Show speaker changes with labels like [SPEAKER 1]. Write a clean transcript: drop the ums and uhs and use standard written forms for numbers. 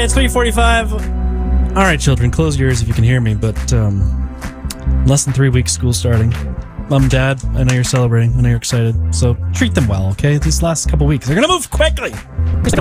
[SPEAKER 1] it's 3:45. All right, children, close your ears if you can hear me, but less than 3 weeks, school starting. Mom, Dad, I know you're celebrating. I know you're excited. So treat them well, okay? These last couple weeks, they're going to move quickly.